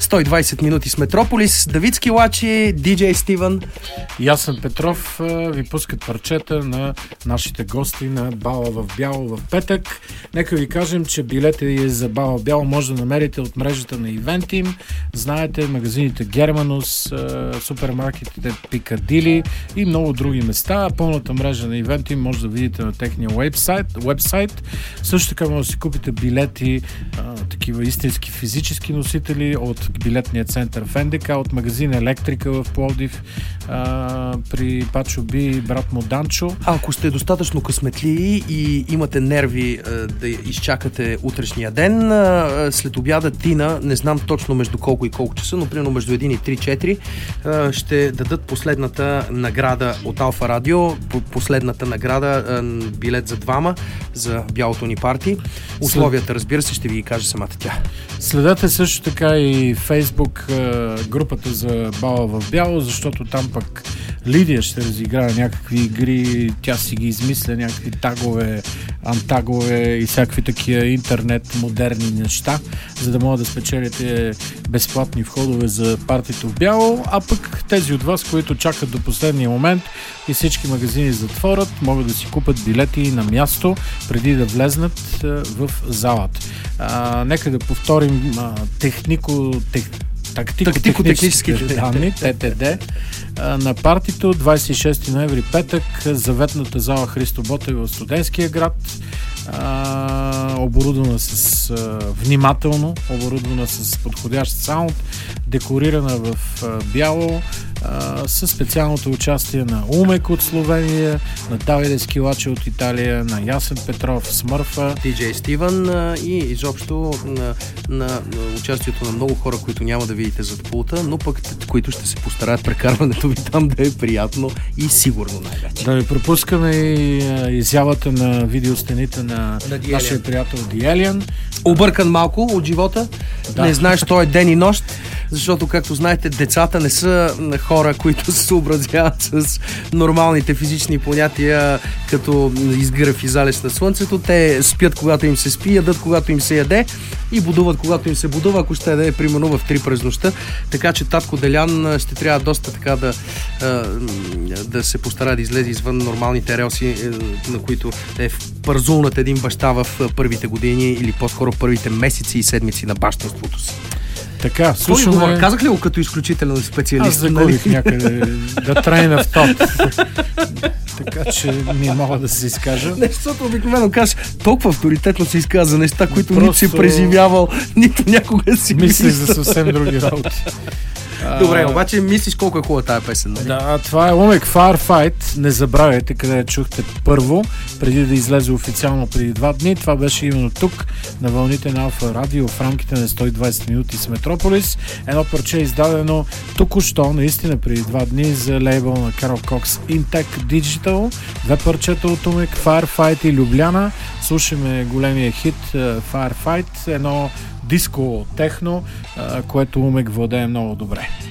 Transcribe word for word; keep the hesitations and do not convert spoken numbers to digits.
сто и двайсет минути с Метрополис. Давид Скилачи, диджей Стивън. Ясен Петров ви пускат парчета на нашите гости на Бала в бяло в петък. Нека ви кажем, че билети за Бала в бяло може да намерите от мрежата на Eventim. Знаете, магазините Германус, супермаркетите Пикадили и много други места. Пълната мрежа на Eventim може да видите на техния уебсайт. уебсайт. Също така може да си купите билети, а, такива истински физически носители от билетния център в Н Д К, от магазин Електрика в Пловдив, а, при Пачо Би и брат му Данчо. А, ако сте достатъчно късметли и имате нерви а, да изчакате утрешния ден, а, след обяда Тина, не знам точно между колко и колко часа, но примерно между един и три-четири, а, ще дадат последната награда от Алфа Радио, последната награда, а, билет за двама за бялото ни парти. Условията, разбира се, ще ви ги каже самата тя. Следете също така и Фейсбук групата за Бала в бяло, защото там пък Лидия ще разиграе някакви игри, тя си ги измисля, някакви тагове, антагове и всякакви такива интернет модерни неща, за да могат да спечелите безплатни входове за партито в бяло, а пък тези от вас, които чакат до последния момент и всички магазини затворят, могат да си купат билети на място, преди да влезнат в залата. А, нека да повторим а, технико... Тех, тактико-техническите данни, Т Т Д, на партито двайсет и шести ноември петък, заветната зала Христо Ботев в Студентския град, а, оборудвана с а, внимателно, оборудвана с подходящ саунд, декорирана в а, бяло, а, с специалното участие на Умек от Словения, на Давиде Скилачи от Италия, на Ясен Петров, Смърфа, диджей Стивън а, и изобщо на, на, на участието на много хора, които няма да видите зад пулта, но пък които ще се постараят прекарването ви там да е приятно и сигурно най-вече. Да не пропускаме и а, изявата на видеостените на, на нашия приятел Диелиан. Объркан малко от живота. Да. Не знаеш, той е ден и нощ, защото, както знаете, децата не са хора, които се съобразяват с нормалните физични понятия, като изгръв и залез на слънцето. Те спят, когато им се спи, ядат, когато им се яде и будуват, когато им се будува, ако ще яде, примерно в три през нощта. Така че татко Делян ще трябва доста така да, да се постара да излезе извън нормалните релси, на които е впързулнат един баща в първите години или по-скоро първите месеци и седмици на бащинството си. Така, слушаме... Казах ли го като изключителен специалист? Аз загубих някъде да трейна в топ. Така че не мога да се изкажа. Не, защото обикновено кажеш, толкова авторитетно се изказа за неща, които просто... нито си преживявал, нито някога си мислиш за съвсем други работи. Добре, обаче мислиш колко е хубава тая песен, нали? Да, това е Умек Firefight. Не забравяйте къде я чухте първо, преди да излезе официално преди два дни. Това беше именно тук, на вълните на Алфа Радио, в рамките на сто и двайсет минути с Метрополис. Едно парче издадено току-що, наистина преди два дни, за лейбъл на Карл Кокс Intec Digital. Две парчета от Умек, Firefight и Любляна. Слушаме големия хит Firefight, едно диско техно, което Умек владее много добре.